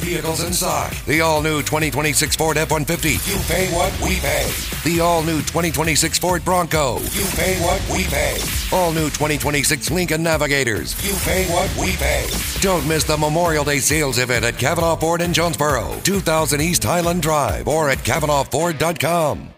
vehicles in stock. The all-new 2026 Ford F-150. You pay what we pay. The all-new 2026 Ford Bronco. You pay what we pay. All-new 2026 Lincoln Navigators. You pay what we pay. Don't miss the Memorial Day sales event at Cavanaugh Ford in Jonesboro, 2000 East Highland Drive, or at CavanaughFord.com.